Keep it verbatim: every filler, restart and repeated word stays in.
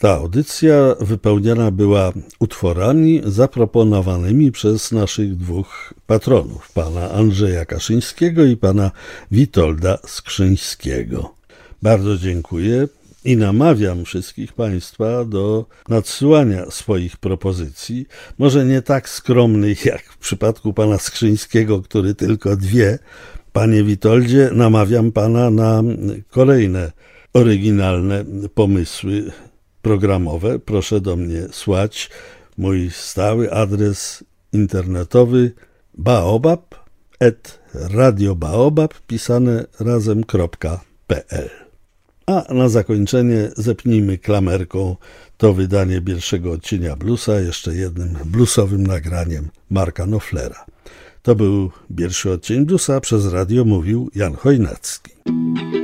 Ta audycja wypełniana była utworami zaproponowanymi przez naszych dwóch patronów, pana Andrzeja Kaszyńskiego i pana Witolda Skrzyńskiego. Bardzo dziękuję i namawiam wszystkich państwa do nadsyłania swoich propozycji, może nie tak skromnych jak w przypadku pana Skrzyńskiego, który tylko dwie. Panie Witoldzie, namawiam pana na kolejne oryginalne pomysły programowe. Proszę do mnie słać. Mój stały adres internetowy baobab at radiobaobab pisane razem kropka pe el. A na zakończenie zepnijmy klamerką to wydanie pierwszego odcienia bluesa jeszcze jednym bluesowym nagraniem Marka Knopflera. To był pierwszy odcień bluesa, przez radio mówił Jan Chojnacki.